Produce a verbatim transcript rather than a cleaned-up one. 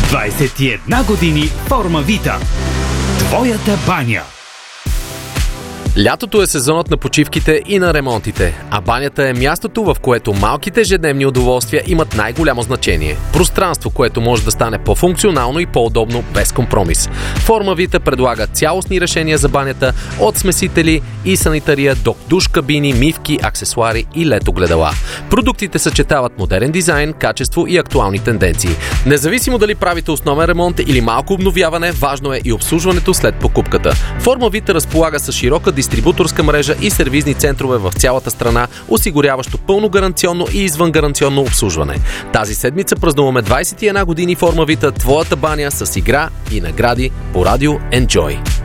двадесет и една години Форма Вита. Твоята баня. Лятото е сезонът на почивките и на ремонтите, а банята е мястото, в което малките ежедневни удоволствия имат най-голямо значение. Пространство, което може да стане по-функционално и по-удобно без компромис. Форма Вита предлага цялостни решения за банята, от смесители и санитария до душ кабини, мивки, аксесуари и летогледала. Продуктите съчетават модерен дизайн, качество и актуални тенденции. Независимо дали правите основен ремонт или малко обновяване, важно е и обслужването след покупката. Форма Вита разполага с широка дистрибуторска мрежа и сервизни центрове в цялата страна, осигуряващо пълно гаранционно и извънгаранционно обслужване. Тази седмица празнуваме двадесет и една години Форма Вита, твоята баня с игра и награди по радио Enjoy.